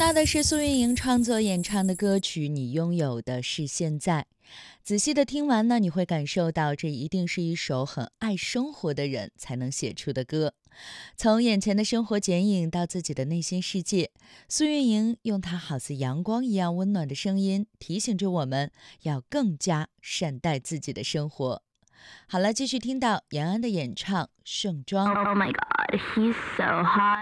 到的是苏运莹创作演唱的歌曲《你拥有的是现在》。仔细的听完呢，你会感受到这一定是一首很爱生活的人才能写出的歌。从眼前的生活剪影到自己的内心世界，苏运莹用她好似阳光一样温暖的声音，提醒着我们要更加善待自己的生活。好了，继续听到杨安的演唱《盛装》。 Oh my god, he's so hot.